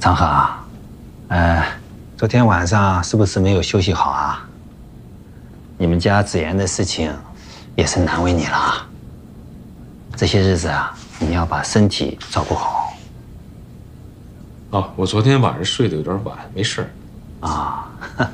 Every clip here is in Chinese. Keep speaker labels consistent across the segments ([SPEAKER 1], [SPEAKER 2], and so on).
[SPEAKER 1] 张和啊，昨天晚上是不是没有休息好啊？你们家子妍的事情也是难为你了啊。这些日子啊，你要把身体照顾好。
[SPEAKER 2] 哦，我昨天晚上睡得有点晚，没事。
[SPEAKER 1] 啊，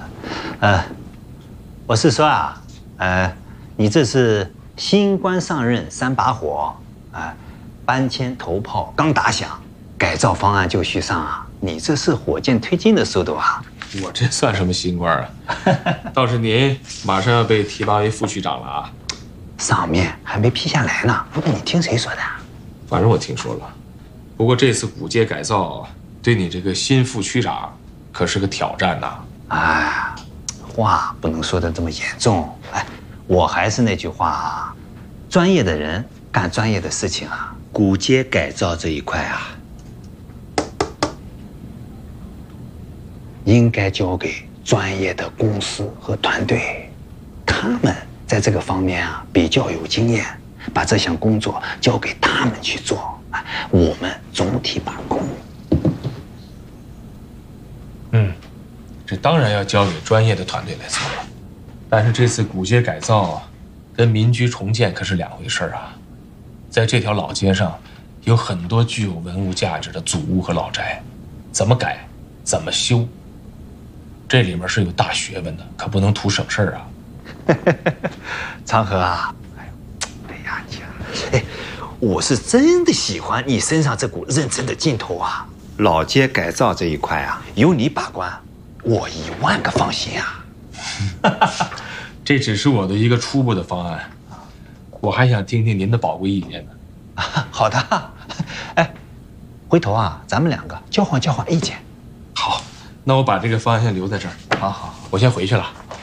[SPEAKER 1] 我是说啊，你这是新官上任3把火，搬迁头炮刚打响，改造方案就绪上啊，你这是火箭推进的速度啊！
[SPEAKER 2] 我这算什么新官啊？倒是您马上要被提拔为副区长了啊！
[SPEAKER 1] 上面还没批下来呢，你听谁说的？
[SPEAKER 2] 反正我听说了。不过这次古街改造对你这个新副区长可是个挑战呐。
[SPEAKER 1] 哎，话不能说的这么严重。我还是那句话啊，专业的人干专业的事情啊。古街改造这一块啊，应该交给专业的公司和团队，他们在这个方面啊比较有经验，把这项工作交给他们去做，我们总体把控。
[SPEAKER 2] 这当然要交给专业的团队来做了。但是这次古街改造跟民居重建可是两回事啊。在这条老街上，有很多具有文物价值的祖屋和老宅，怎么改，怎么修，这里面是有大学问的，可不能图省事儿啊。
[SPEAKER 1] 长河啊，我是真的喜欢你身上这股认真的劲头啊！老街改造这一块啊，有你把关，我10000个放心啊！
[SPEAKER 2] 这只是我的一个初步的方案，我还想听听您的宝贵意见呢。
[SPEAKER 1] 好的，回头啊，咱们2个交换意见。
[SPEAKER 2] 好，那我把这个方案先留在这儿。
[SPEAKER 1] 好，
[SPEAKER 2] 我先回去了。